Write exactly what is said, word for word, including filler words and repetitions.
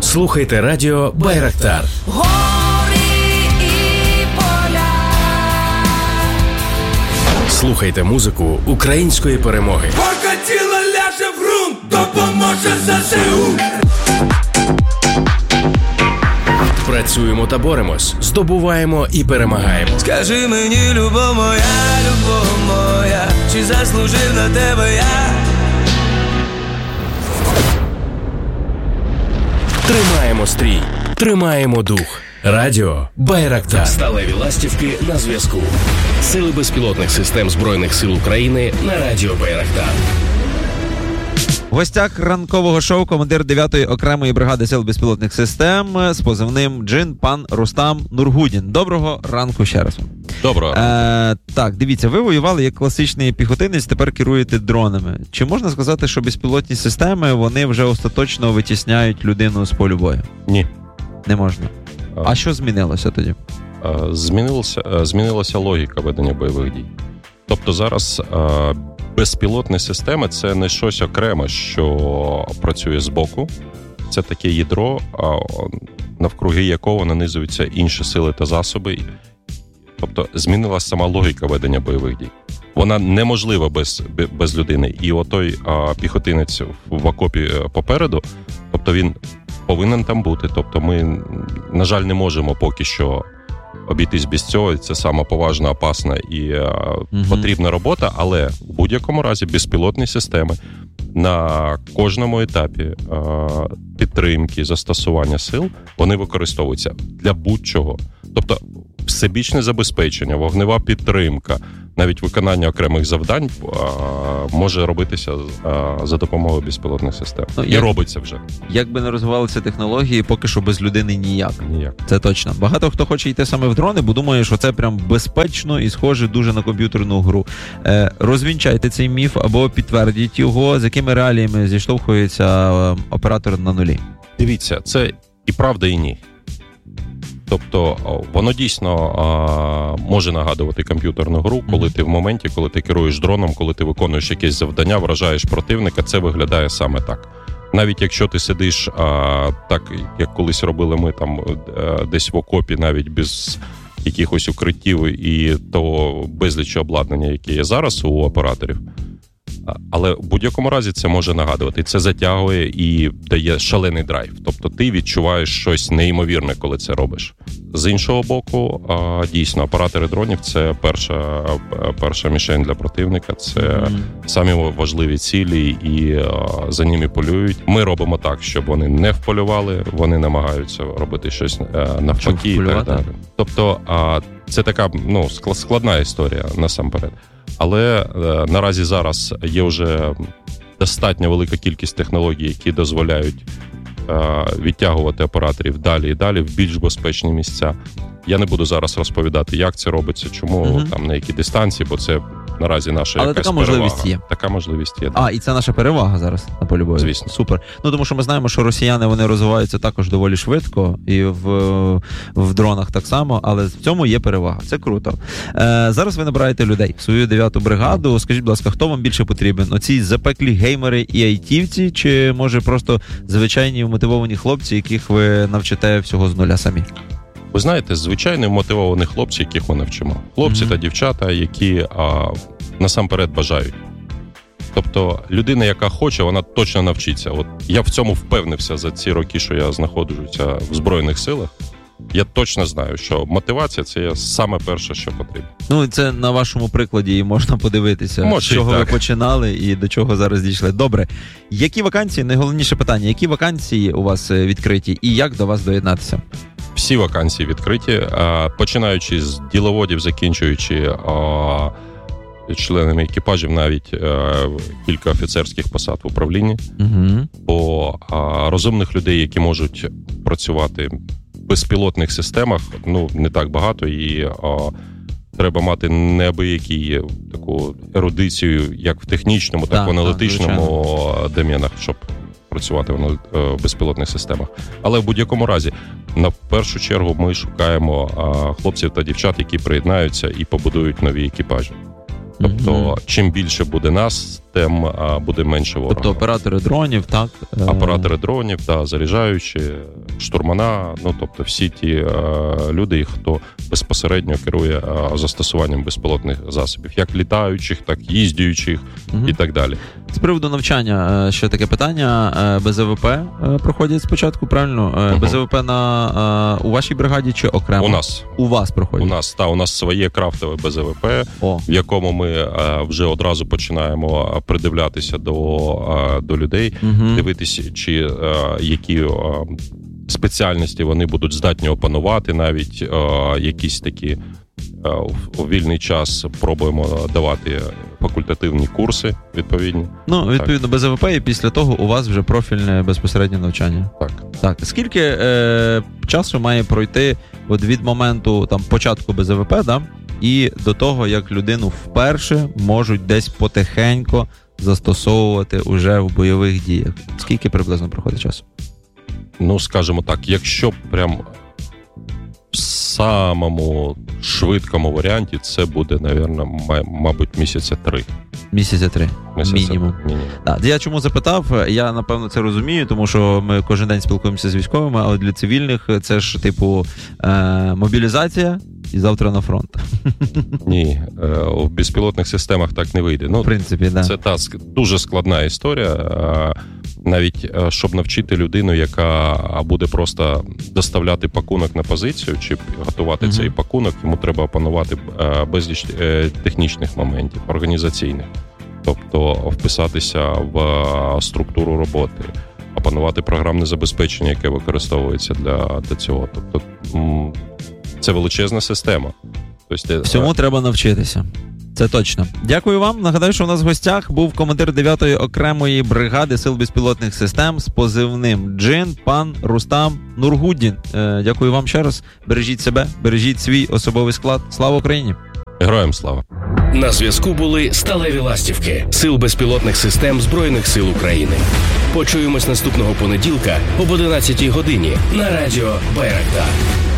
Слухайте радіо Байрактар. Гори і поля. Слухайте музику української перемоги. Поки тіло ляже в ґрунт, допоможе ЗСУ. Працюємо та боремось, здобуваємо і перемагаємо. Скажи мені, любов моя, любов моя, чи заслужив на тебе я? Тримаємо стрій, тримаємо дух. Радіо Байрактар. Сталеві ластівки на зв'язку. Сили безпілотних систем Збройних сил України на радіо Байрактар. В гостях ранкового шоу командир дев'ятої окремої бригади сил безпілотних систем з позивним Джин пан Рустам Нургудін. Доброго ранку ще раз. Доброго ранку. Е, так, дивіться, ви воювали як класичний піхотинець, тепер керуєте дронами. Чи можна сказати, що безпілотні системи, вони вже остаточно витісняють людину з полю бою? Ні. Не можна. А, а що змінилося тоді? Змінилося, змінилася логіка ведення бойових дій. Тобто зараз безпілотні системи – це не щось окреме, що працює збоку. Це таке ядро, навкруги якого нанизуються інші сили та засоби. Тобто змінилася сама логіка ведення бойових дій. Вона неможлива без, без людини. І отой а, піхотинець в окопі попереду, тобто він повинен там бути. Тобто ми, на жаль, не можемо поки що обійтись без цього. Це сама поважна, опасна і а, угу. потрібна робота, але в будь-якому разі безпілотні системи на кожному етапі а, підтримки, застосування сил, вони використовуються для будь-чого. Тобто всебічне забезпечення, вогнева підтримка, навіть виконання окремих завдань а, може робитися а, за допомогою безпілотних систем. Ну, і як, робиться вже. Як би не розвивалися технології, поки що без людини ніяк. Ніяк. Це точно. Багато хто хоче йти саме в дрони, бо думає, що це прям безпечно і схоже дуже на комп'ютерну гру. Е, розвінчайте цей міф або підтвердіть його, з якими реаліями зіштовхується оператор на нулі. Дивіться, це і правда, і ні. Тобто воно дійсно а, може нагадувати комп'ютерну гру, коли mm-hmm. ти в моменті, коли ти керуєш дроном, коли ти виконуєш якесь завдання, вражаєш противника, це виглядає саме так. Навіть якщо ти сидиш а, так, як колись робили ми там а, десь в окопі, навіть без якихось укриттів і того безлічі обладнання, яке є зараз у операторів, але в будь-якому разі це може нагадувати. Це затягує і дає шалений драйв. Тобто ти відчуваєш щось неймовірне, коли це робиш. З іншого боку, дійсно, оператори дронів – це перша, перша мішень для противника. Це mm-hmm. самі важливі цілі, і за ними полюють. Ми робимо так, щоб вони не вполювали, вони намагаються робити щось навпаки. І так далі. Тобто це така ну, складна історія насамперед. Але е, наразі зараз є вже достатньо велика кількість технологій, які дозволяють е, відтягувати операторів далі і далі в більш безпечні місця. Я не буду зараз розповідати, як це робиться, чому, угу. там, на які дистанції, бо це наразі наша Але якась така перевага. можливість є. Така можливість є. А, і це наша перевага зараз на полі бою. Звісно. Супер. Ну, тому що ми знаємо, що росіяни, вони розвиваються також доволі швидко, і в, в дронах так само, але в цьому є перевага. Це круто. Е, зараз ви набираєте людей в свою дев'яту бригаду. Скажіть, будь ласка, хто вам більше потрібен? Оці запеклі геймери і айтівці, чи, може, просто звичайні мотивовані хлопці, яких ви навчите всього з нуля самі? Ви знаєте, звичайно мотивовані хлопці, яких ми навчимо. Хлопці mm-hmm. та дівчата, які а, насамперед бажають. Тобто людина, яка хоче, вона точно навчиться. От я в цьому впевнився за ці роки, що я знаходжуся в Збройних силах. Я точно знаю, що мотивація – це саме перше, що потрібно. Ну, це на вашому прикладі і можна подивитися, Може, з чого ви починали і до чого зараз дійшли. Добре. Які вакансії, найголовніше питання, які вакансії у вас відкриті і як до вас доєднатися? Всі вакансії відкриті, починаючи з діловодів, закінчуючи членами екіпажів, навіть кілька офіцерських посад в управлінні. Угу. Бо розумних людей, які можуть працювати в безпілотних системах, ну, не так багато, і треба мати неабиякі таку ерудицію як в технічному, так і в аналітичному доменах, щоб працювати в безпілотних системах. Але в будь-якому разі, на першу чергу, ми шукаємо а, хлопців та дівчат, які приєднаються і побудують нові екіпажі. Тобто, Мгм. чим більше буде нас, тим а, буде менше ворога. Тобто оператори дронів, так? е, Оператори дронів, да, заряджаючі, штурмана, ну тобто всі ті е, люди, хто безпосередньо керує е, застосуванням безпілотних засобів, як літаючих, так і їздючих Мгм. і так далі. З приводу навчання, е, ще таке питання. Е, Без АВП е, проходять спочатку, правильно? Е, Мгм. Без АВП на, е, у вашій бригаді чи окремо? У нас, У вас у проходять? нас, та, у нас своє крафтове Б З В П, О, в якому ми е, вже одразу починаємо е, придивлятися до, е, до людей, угу. дивитися, чи е, які е, спеціальності вони будуть здатні опанувати, навіть е, якісь такі е, у вільний час пробуємо давати факультативні курси відповідні. Ну, відповідно, без АВП, і після того у вас вже профільне безпосереднє навчання. Так. Так, скільки е, часу має пройти от від моменту там початку без АВП, да, і до того, як людину вперше можуть десь потихенько застосовувати уже в бойових діях? Скільки приблизно проходить часу? Ну, скажімо так, якщо прям в самому швидкому варіанті, це буде, напевно, мабуть, місяця три. Місяця три. Місяця Мінімум. мінімум. Так, я чому запитав? Я напевно це розумію, тому що ми кожен день спілкуємося з військовими, але для цивільних це ж типу е- мобілізація і завтра на фронт. Ні, е, в безпілотних системах так не вийде. Ну, В принципі, да. це та ск- дуже складна історія. Е, Навіть е, щоб навчити людину, яка буде просто доставляти пакунок на позицію, чи готувати Мгм. цей пакунок, йому треба опанувати е, безліч е, технічних моментів, організаційних. Тобто вписатися в е, структуру роботи, опанувати програмне забезпечення, яке використовується для, для цього. Тобто м, це величезна система. Тобто, Всьому треба навчитися. Це точно. Дякую вам. Нагадаю, що у нас в гостях був командир дев'ятої окремої бригади сил безпілотних систем з позивним Джин, пан Рустам Нургуддін. Е, дякую вам ще раз. Бережіть себе, бережіть свій особовий склад. Слава Україні! Героям слава! На зв'язку були сталеві ластівки сил безпілотних систем Збройних сил України. Почуємось наступного понеділка об одинадцятій годині на радіо Байрактар.